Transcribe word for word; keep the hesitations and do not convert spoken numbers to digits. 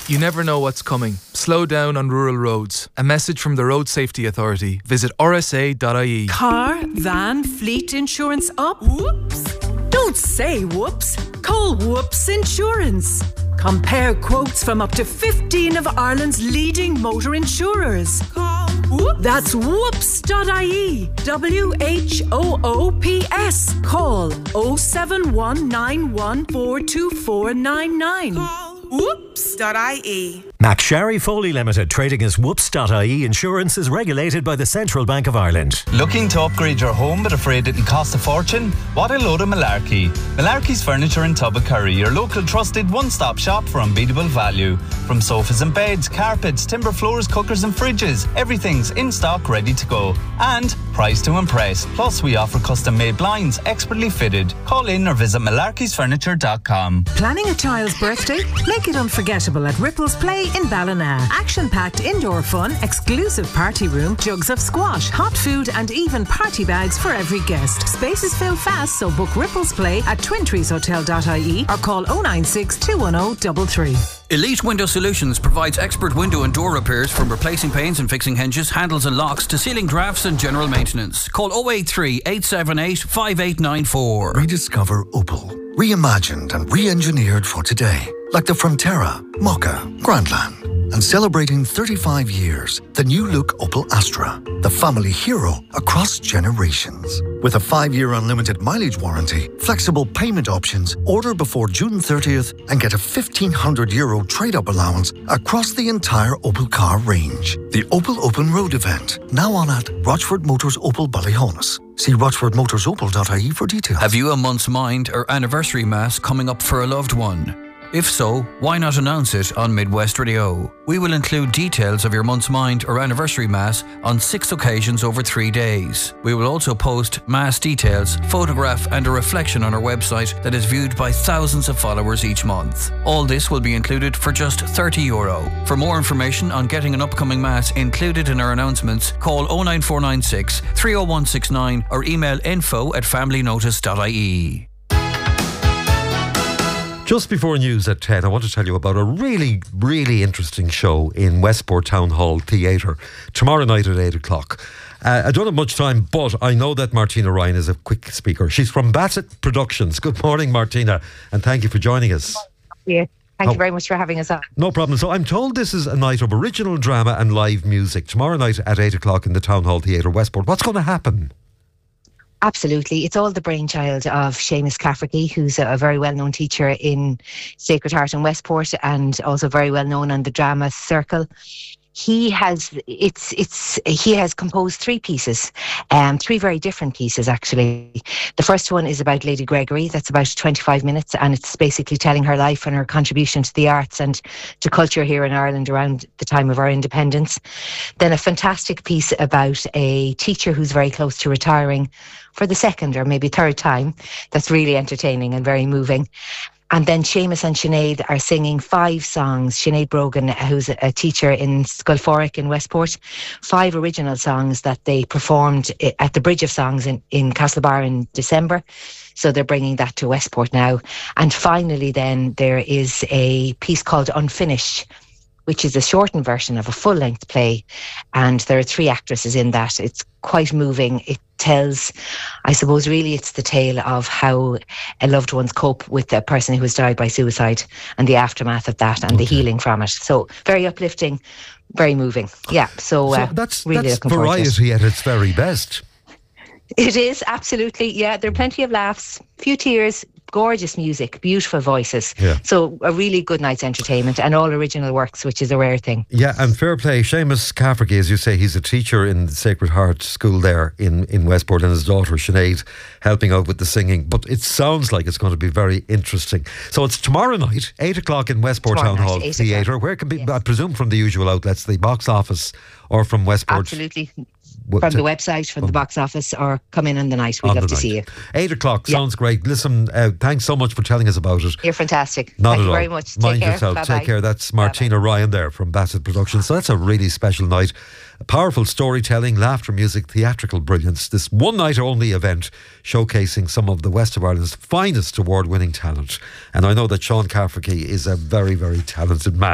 You never know what's coming. Slow down on rural roads. A message from the Road Safety Authority. Visit r s a dot i e. Car, van, fleet insurance up? Whoops! Don't say whoops. Call Whoops Insurance. Compare quotes from up to fifteen of Ireland's leading motor insurers. Call Whoops. That's whoops dot i e. W H O O P S. Call oh seven one nine one four two four nine nine. Call whoops dot i e. McSharry Foley Limited, trading as whoops dot i e Insurance, is regulated by the Central Bank of Ireland. Looking to upgrade your home but afraid it'll cost a fortune? What a load of malarkey. Malarkey's Furniture in Tubbacurry, your local trusted one-stop shop for unbeatable value. From sofas and beds, carpets, timber floors, cookers and fridges, everything's in stock, ready to go. And price to impress. Plus we offer custom-made blinds, expertly fitted. Call in or visit malarkeys furniture dot com. Planning a child's birthday? Make it unforgettable at Ripples Play in Ballina. Action-packed indoor fun, exclusive party room, jugs of squash, hot food and even party bags for every guest. Spaces fill fast, so book Ripples Play at twin trees hotel dot i e or call oh nine six, two one oh, three three. Elite Window Solutions provides expert window and door repairs, from replacing panes and fixing hinges, handles and locks to sealing drafts and general maintenance. Call oh eight three, eight seven eight, five eight nine four. Rediscover Opel. Reimagined and re-engineered for today. Like the Frontera, Mokka, Grandland. And celebrating thirty-five years, the new look Opel Astra. The family hero across generations. With a five-year unlimited mileage warranty, flexible payment options, order before June thirtieth and get a fifteen hundred euro trade-up allowance across the entire Opel car range. The Opel Open Road event, now on at Rochford Motors Opel Ballyhonus. See rochford motors opel dot i e for details. Have you a month's mind or anniversary mass coming up for a loved one? If so, why not announce it on Midwest Radio? We will include details of your month's mind or anniversary mass on six occasions over three days. We will also post mass details, photograph and a reflection on our website that is viewed by thousands of followers each month. All this will be included for just thirty euro. For more information on getting an upcoming mass included in our announcements, call oh nine four nine six, three oh one six nine or email info at family notice dot i e. Just before news at ten, I want to tell you about a really, really interesting show in Westport Town Hall Theatre tomorrow night at eight o'clock. Uh, I don't have much time, but I know that Martina Ryan is a quick speaker. She's from Bassett Productions. Good morning, Martina, and thank you for joining us. Yeah, thank oh, you very much for having us on. No problem. So I'm told this is a night of original drama and live music tomorrow night at eight o'clock in the Town Hall Theatre, Westport. What's going to happen? Absolutely. It's all the brainchild of Seamus Cafferty, who's a very well-known teacher in Sacred Heart in Westport and also very well known on the drama circle. He has it's it's he has composed three pieces, um, three very different pieces actually. The first one is about Lady Gregory. That's about twenty-five minutes, and it's basically telling her life and her contribution to the arts and to culture here in Ireland around the time of our independence. Then a fantastic piece about a teacher who's very close to retiring for the second or maybe third time. That's really entertaining and very moving. And then Seamus and Sinead are singing five songs. Sinead Brogan, who's a teacher in Sculforic in Westport, five original songs that they performed at the Bridge of Songs in, in Castlebar in December. So they're bringing that to Westport now. And finally then there is a piece called Unfinished, which is a shortened version of a full-length play. And there are three actresses in that. It's quite moving. It tells, I suppose, really it's the tale of how a loved ones cope with a person who has died by suicide and the aftermath of that and okay. the healing from it. So very uplifting, very moving. Yeah, so, so uh, that's, really that's looking forward to it. variety at its very best. It is, absolutely. Yeah, there are plenty of laughs, few tears, gorgeous music, beautiful voices. Yeah. So a really good night's entertainment and all original works, which is a rare thing. Yeah, and fair play. Seamus Cafferty, as you say, he's a teacher in the Sacred Heart School there in, in Westport, and his daughter Sinead helping out with the singing. But it sounds like it's going to be very interesting. So it's tomorrow night, eight o'clock in Westport tomorrow Town night, Hall Theatre. Where can be, yes. I presume from the usual outlets, the box office or from Westport? Absolutely. From the website, from the box office, or come in on the night. We'd love to see you. Eight o'clock yeah. sounds great. Listen, uh, thanks so much for telling us about it. You're fantastic. Not Thank at you all. very much. Take Mind care. yourself. Bye-bye. Take care. That's Martina Bye-bye. Ryan there from Bassett Productions. So that's a really special night. Powerful storytelling, laughter, music, theatrical brilliance. This one night only event showcasing some of the West of Ireland's finest award winning talent. And I know that Sean Cafferty is a very, very talented man.